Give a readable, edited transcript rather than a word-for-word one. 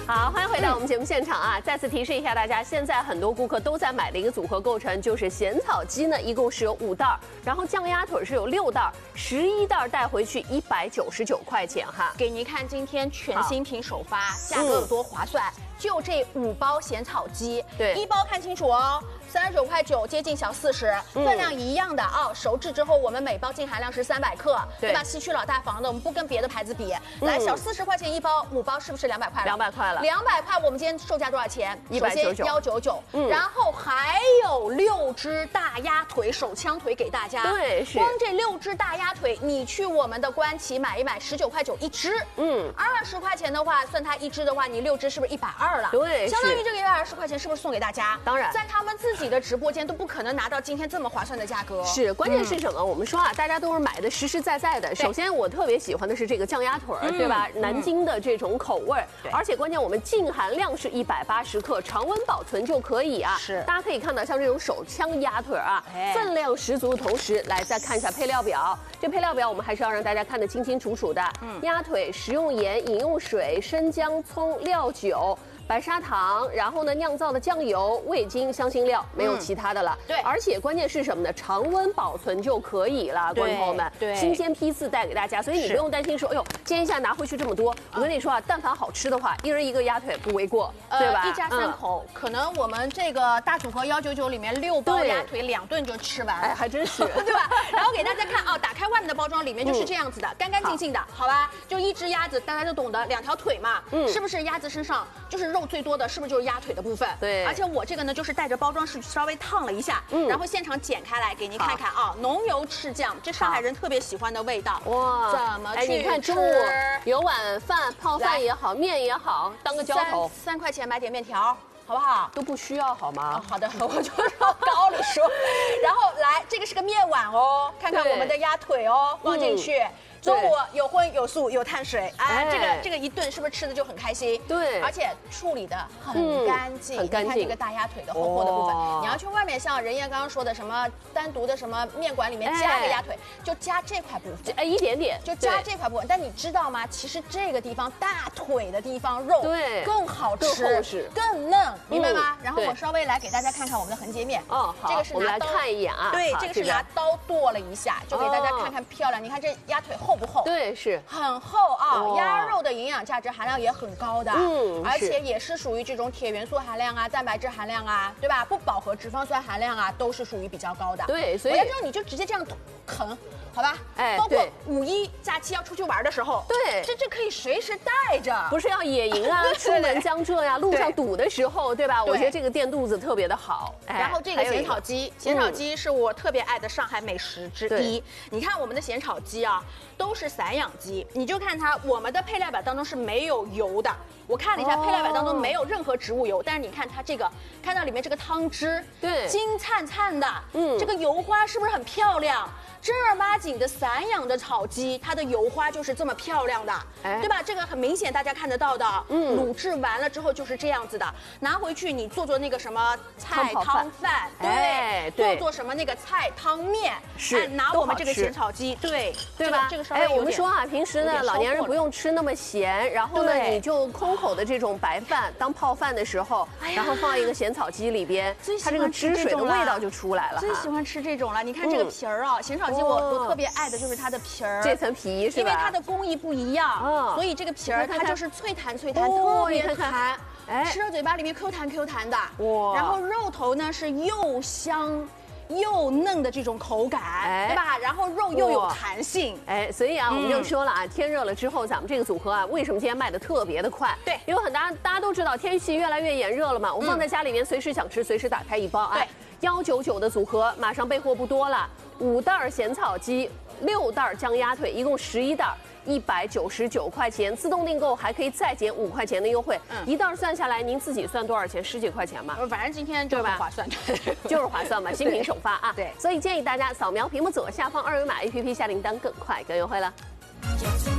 好，欢迎回到我们节目现场啊！再次提示一下大家，现在很多顾客都在买的一个组合构成，就是咸草鸡呢，一共是有5袋，然后酱鸭腿是有6袋，11袋带回去199块钱哈。 给您看今天全新品首发，价格有多划算？就这5包咸草鸡， 对 ，1包看清楚哦，39块9，接近小40，分量一样的啊。熟制之后，我们每包净含量是300克，对吧？西区老大房的，我们不跟别的牌子比。来，小40块钱1包，5包是不是200块了 ？200块了。 200块，我们今天售价多少钱 ？199。 199，然后还有6只大鸭腿手枪腿给大家。 对，是。 光这6只大鸭腿，你去我们的官旗买一买，19块9一只。20块钱的话，算它一只的话，你6只是不是120了？ 对， 相当于这个120块钱是不是送给大家？ 当然， 在他们自己的直播间都不可能拿到今天这么划算的价格。 是，关键是什么？我们说啊，大家都是买的实实在在的。首先，我特别喜欢的是这个酱鸭腿儿，对吧？南京的这种口味，而且关键我们净含量是180克，常温保存就可以啊。 是， 大家可以看到，像这种手枪鸭腿啊，分量十足的同时，来再看一下配料表。这配料表我们还是要让大家看得清清楚楚的。鸭腿食用盐、饮用水、生姜、葱、料酒。白砂糖，然后呢，酿造的酱油、味精、香辛料，没有其他的了。 对， 而且关键是什么呢？常温保存就可以了，观众朋友们。 对， 新鲜批次带给大家，所以你不用担心说，哎呦，今天一下拿回去这么多。我跟你说啊，但凡好吃的话，一人1个鸭腿不为过，对吧？ 一家3口，可能我们这个大组合199里面6包鸭腿2顿就吃完。 哎，还真是， 对吧？然后给大家看啊，打开外面的包装，里面就是这样子的，干干净净的，好吧？就1只鸭子，大家都懂得，2条腿嘛，是不是鸭子身上就是肉最多的，是不是就是鸭腿的部分？ 对， 而且我这个呢，就是带着包装是稍微烫了一下，然后现场剪开来给您看看啊，浓油赤酱，这上海人特别喜欢的味道。哇，怎么去吃？ 你看中午有碗饭，泡饭也好，面也好，当个浇头 ，3块钱买点面条。好不好？ 都不需要好吗？ 好的，我就说高里说。然后来，这个是个面碗哦，看看我们的鸭腿哦，放进去。中午有荤有素有碳水，哎，这个一顿是不是吃的就很开心？ 对， 而且处理的很干净， 很干净。 你看这个大鸭腿的厚厚的部分，你要去外面像任燕刚刚说的什么单独的什么面馆里面加个鸭腿，就加这块部分， 哎，一点点， 就加这块部分。但你知道吗？其实这个地方大腿的地方肉对更好吃，更嫩，明白吗？然后我稍微来给大家看看我们的横截面， 好， 这个是拿刀看一眼啊， 对，这个是拿刀剁了一下，就给大家看看漂亮。你看这鸭腿厚不厚？ 对，是很厚啊，鸭肉的营养价值含量也很高的，而且也是属于这种铁元素含量啊、蛋白质含量啊，对吧？不饱和脂肪酸含量啊，都是属于比较高的。 对，所以我要之后你就直接这样啃，好吧？ 哎， 包括5·1假期要出去玩的时候， 对， 这可以随时带着， 不是要野营啊，出门江浙呀，路上堵的时候，对吧？我觉得这个垫肚子特别的好。 然后这个咸炒鸡，咸炒鸡是我特别爱的上海美食之一。你看我们的咸炒鸡啊，都是散养鸡，你就看它，我们的配料表当中是没有油的。我看了一下，配料表当中没有任何植物油，但是你看它这个，看到里面这个汤汁， 对， 金灿灿的，这个油花是不是很漂亮？正儿八经的散养的炒鸡，它的油花就是这么漂亮的，对吧？这个很明显大家看得到的，卤制完了之后就是这样子的，拿回去你做那个什么菜汤饭，对，做什么那个菜汤面， 是拿我们这个咸炒鸡，对吧？ 这个稍微我们说啊，平时呢老年人不用吃那么咸，然后呢你就空口的这种白饭当泡饭的时候，然后放一个咸炒鸡里边，它这个汁水的味道就出来了。 最喜欢吃这种了，你看这个皮儿啊，咸炒鸡我特别爱的就是它的皮儿， 这层皮是吧？ 因为它的工艺不一样，所以这个皮儿它就是脆弹，特别弹，吃到嘴巴里面 Q 弹的。然后肉头呢是又香又嫩的这种口感，对吧？然后肉又有弹性， 所以啊，我们就说了啊，天热了之后，咱们这个组合啊，为什么今天卖的特别的快？ 对， 因为大家都知道天气越来越炎热了嘛，我们放在家里面，随时想吃，随时打开一包，199的组合马上备货不多了，5袋咸草鸡，6袋酱鸭腿，一共11袋。199块钱，自动订购还可以再减5块钱的优惠，一袋算下来，您自己算多少钱？10几块钱嘛。 反正今天就很划算， 就是划算嘛，新品首发啊。 对， 所以建议大家扫描屏幕左下方2维码 APP 下订单更快更优惠了。